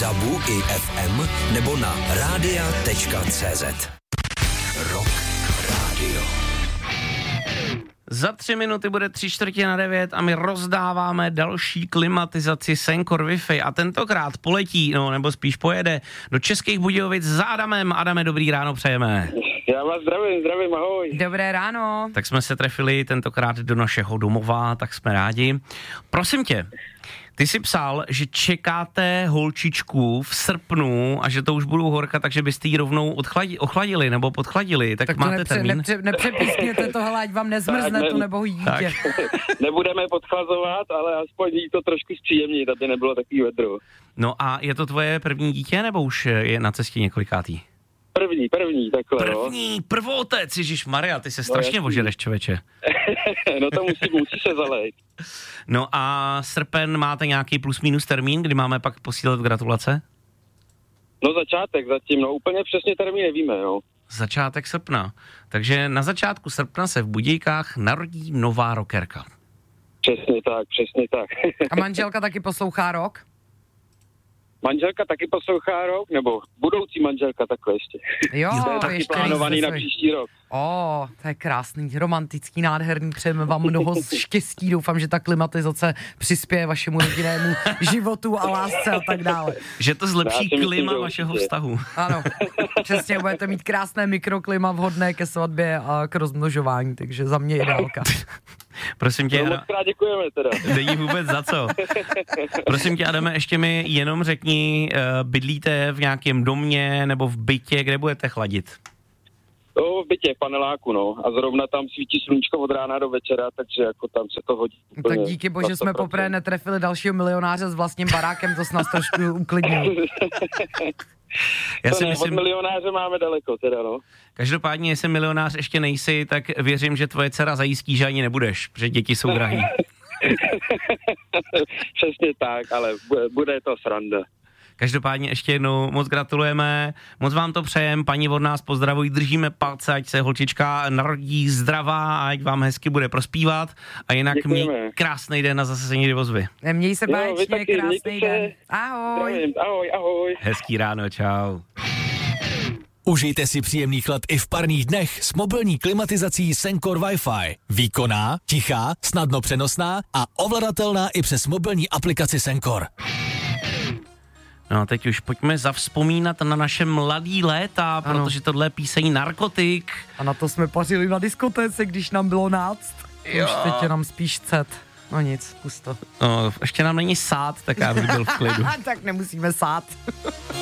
DABu i FM nebo na radia.cz. Rock Radio. Za 3 minuty bude 8:45 a my rozdáváme další klimatizaci Sencor Wi-Fi a tentokrát poletí, nebo spíš pojede do Českých Budějovic za Adamem. Adame, dobrý ráno přejeme. Já vás zdravím, ahoj. Dobré ráno. Tak jsme se trefili tentokrát do našeho domova, tak jsme rádi. Prosím tě, ty jsi psal, že čekáte holčičku v srpnu a že to už budou horka, takže byste ji rovnou ochladili nebo podchladili. Tak máte termín? Nepřepískněte tohle, ať vám nezmrzne to nebo dítě. Nebudeme podchlazovat, ale aspoň jí to trošku zpříjemnit, aby nebylo takový vedro. No a je to tvoje první dítě, nebo už je na cestě několikátý? První, takhle, Prvotec, ježišmarja, ty se strašně ožereš, člověče. No to musí se zalejt. No a srpen máte nějaký plus minus termín, kdy máme pak posílat gratulace? No začátek zatím, úplně přesně termín nevíme, Začátek srpna. Takže na začátku srpna se v Budějkách narodí nová rockerka. Přesně tak. A manželka taky poslouchá rock? Manželka taky poslouchá rok, nebo budoucí manželka takhle ještě. Jo, to je taky ještě plánovaný na příští rok. To je krásný, romantický, nádherný, přejeme vám mnoho štěstí, doufám, že ta klimatizace přispěje vašemu rodinnému životu a lásce a tak dále. Že to zlepší klima vašeho vztahu. Ano, přesně, budete mít krásné mikroklima vhodné ke svatbě a k rozmnožování, takže za mě ideálka. Prosím tě, moc krát děkujeme teda. Není vůbec za co. Prosím tě, Adame, ještě mi jenom řekni, bydlíte v nějakém domě nebo v bytě, kde budete chladit? V bytě, v paneláku, a zrovna tam svítí sluníčko od rána do večera, takže jako tam se to hodí. Tak díky bože jsme poprvé netrefili dalšího milionáře s vlastním barákem, to se nás trošku uklidnilo. Já si myslím, od milionáře máme daleko teda, Každopádně, jestli milionář ještě nejsi, tak věřím, že tvoje dcera zajistí, že ani nebudeš, protože děti jsou drahý. Přesně tak, ale bude to sranda. Každopádně ještě jednou moc gratulujeme, moc vám to přejem, paní od nás pozdravují, držíme palce, ať se holčička narodí zdravá a ať vám hezky bude prospívat a jinak měj krásný den na zase někdy ozvy. Měj se báječně, krásný den. Ahoj. Ahoj. Hezký ráno, čau. Užijte si příjemný chlad i v parních dnech s mobilní klimatizací Sencor Wi-Fi. Výkonná, tichá, snadno přenosná a ovladatelná i přes mobilní aplikaci Sencor. No teď už pojďme zavzpomínat na naše mladý léta, protože tohle je píseň Narkotik. A na to jsme pařili na diskotéce, když nám bylo náct. Už teď je nám spíš cet. No nic, pusto. No, ještě nám není sát, tak já bych byl v klidu. Tak nemusíme sát.